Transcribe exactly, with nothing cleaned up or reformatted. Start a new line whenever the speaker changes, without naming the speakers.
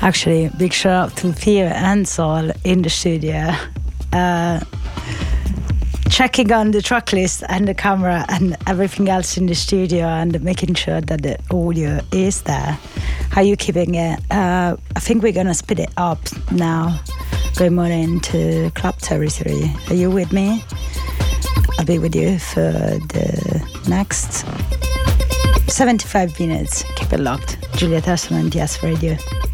Actually, big shout out to Theo and Sol in the studio. Uh, checking on the track list and the camera and everything else in the studio and making sure that the audio is there. How are you keeping it? Uh, I think we're going to speed it up now, going more into club territory. Are you with me? I'll be with you for the next seventy-five minutes. Keep it locked. Juliet Asselman, Yes Radio.